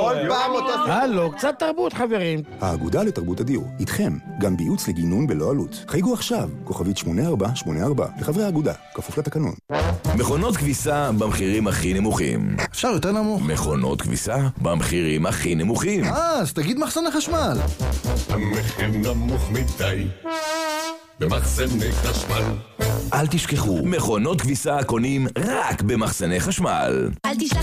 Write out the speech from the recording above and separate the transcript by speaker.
Speaker 1: כל פעם אותו...
Speaker 2: הלו, קצת תרבות חברים.
Speaker 3: האגודה לתרבות הדיור, איתכם, גם בייעוץ לגינון בלא עלות. חייגו עכשיו, כוכבית 8484, לחברי האגודה, כפוף לתקנון.
Speaker 4: מכונות כביסה במחירים הכי נמוכים.
Speaker 5: אפשר יותר נמוך.
Speaker 4: מכונות כביסה במחירים הכי נמוכים.
Speaker 5: אז תגיד מחסני חשמל.
Speaker 6: המחיר נמוך מדי במחסני חשמל.
Speaker 4: אל תשכחו, מכונות כביסה קונים רק במחסני חשמל.
Speaker 7: אל תשכח